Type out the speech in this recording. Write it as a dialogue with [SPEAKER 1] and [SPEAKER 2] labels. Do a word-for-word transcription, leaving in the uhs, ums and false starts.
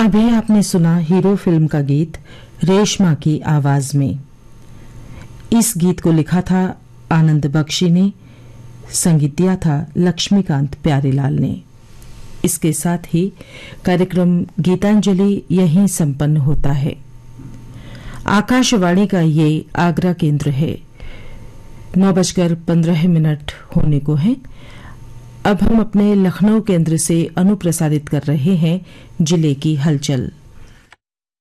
[SPEAKER 1] अभी आपने सुना हीरो फिल्म का गीत रेशमा की आवाज में। इस गीत को लिखा था आनंद बख्शी ने, संगीत दिया था लक्ष्मीकांत प्यारेलाल ने। इसके साथ ही कार्यक्रम गीतांजलि यहीं संपन्न होता है। आकाशवाणी का ये आगरा केंद्र है। नौ बजकर पंद्रह मिनट होने को है। अब हम अपने लखनऊ केंद्र से अनुप्रसारित कर रहे हैं जिले की हलचल।